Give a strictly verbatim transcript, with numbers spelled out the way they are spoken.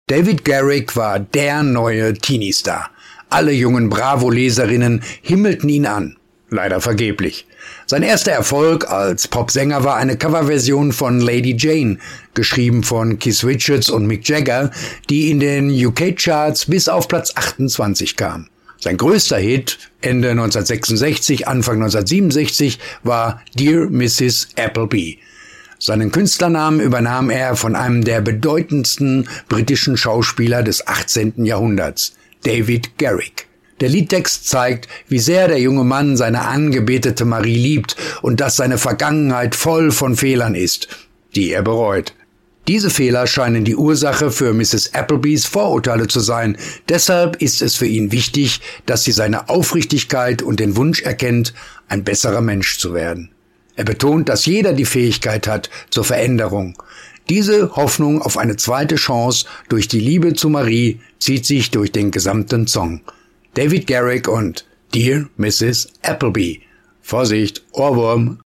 David Garrick war der neue Teenie-Star. Alle jungen Bravo-Leserinnen himmelten ihn an. Leider vergeblich. Sein erster Erfolg als Popsänger war eine Coverversion von Lady Jane, geschrieben von Keith Richards und Mick Jagger, die in den U K-Charts bis auf Platz achtundzwanzig kam. Sein größter Hit Ende neunzehnhundertsechsundsechzig, Anfang neunzehnhundertsiebenundsechzig war Dear Missus Appleby. Seinen Künstlernamen übernahm er von einem der bedeutendsten britischen Schauspieler des achtzehnten Jahrhunderts, David Garrick. Der Liedtext zeigt, wie sehr der junge Mann seine angebetete Marie liebt und dass seine Vergangenheit voll von Fehlern ist, die er bereut. Diese Fehler scheinen die Ursache für Missus Applebys Vorurteile zu sein. Deshalb ist es für ihn wichtig, dass sie seine Aufrichtigkeit und den Wunsch erkennt, ein besserer Mensch zu werden. Er betont, dass jeder die Fähigkeit hat zur Veränderung. Diese Hoffnung auf eine zweite Chance durch die Liebe zu Marie zieht sich durch den gesamten Song. David Garrick und Dear Missus Appleby. Vorsicht, Ohrwurm.